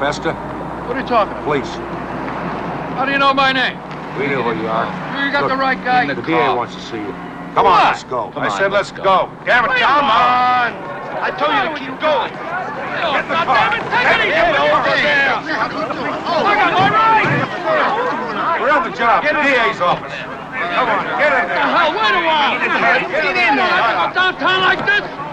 Fester? What are you talking about? Police. How do you know my name? We know who you are. You got Look, the right guy. The DA wants to see you. Come on, let's go. I said let's go. Damn it, come on! I told you to keep going. Get the car. Take it easy. Get over there. I got my right. We're on the job. The DA's office. Come on, get in there. Hell, wait a while. Get in there. Downtown like this?